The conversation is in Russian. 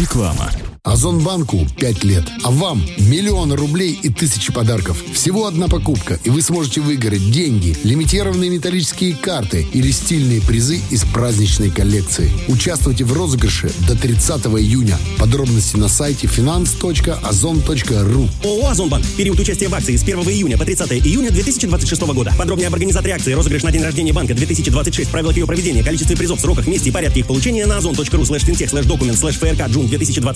Реклама. Озонбанку 5 лет, а вам миллионы рублей и тысячи подарков. Всего одна покупка, и вы сможете выиграть деньги, лимитированные металлические карты или стильные призы из праздничной коллекции. Участвуйте в розыгрыше до 30 июня. Подробности на сайте finance.ozon.ru. ООО «Озонбанк». Период участия в акции с 1 июня по 30 июня 2026 года. Подробнее об организаторе акции, розыгрыш на день рождения банка 2026, правилах ее проведения, количестве призов, сроках, месте и порядке их получения на ozon.ru/fintech/document/frk June 2026.